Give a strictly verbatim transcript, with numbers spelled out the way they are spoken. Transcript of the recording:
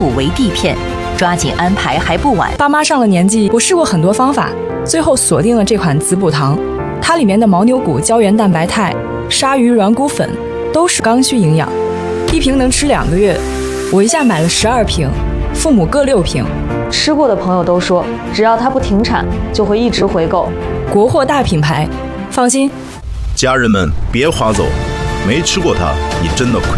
补为地片，抓紧安排还不晚。 爸妈上了年纪，我试过很多方法，最后锁定了这款滋补糖。它里面的牦牛骨胶原蛋白肽、鲨鱼软骨粉都是刚需营养，一瓶能吃两个月。我一下买了十二瓶，父母各六瓶。 吃过的朋友都说，只要它不停产，就会一直回购。 国货大品牌，放心。 家人们别划走，没吃过它，你真的亏。